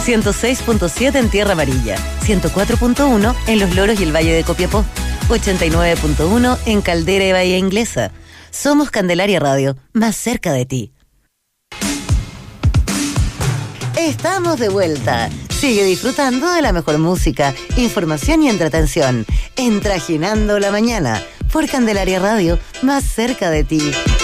106.7 en Tierra Amarilla, 104.1 en Los Loros y el Valle de Copiapó, 89.1 en Caldera y Bahía Inglesa. Somos Candelaria Radio, más cerca de ti. Estamos de vuelta. Sigue disfrutando de la mejor música, información y entretención en Trajinando la Mañana por Candelaria Radio, más cerca de ti.